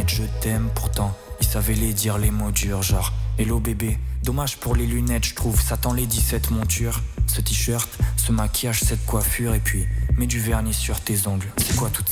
lettres je t'aime. Pourtant, il savait les dire les mots durs, genre hello bébé, dommage pour les lunettes, je trouve, ça t'en les 17 montures. Ce t-shirt, ce maquillage, cette coiffure, et puis mets du vernis sur tes ongles. C'est quoi toute